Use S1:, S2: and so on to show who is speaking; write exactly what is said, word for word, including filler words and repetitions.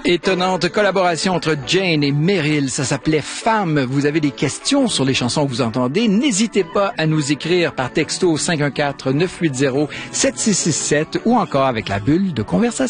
S1: Étonnante collaboration entre Jane et Meryl, ça s'appelait Femme. Vous avez des questions sur les chansons que vous entendez, n'hésitez pas à nous écrire par texto cinq un quatre, neuf huit zéro, sept six six sept ou encore avec la bulle de conversation.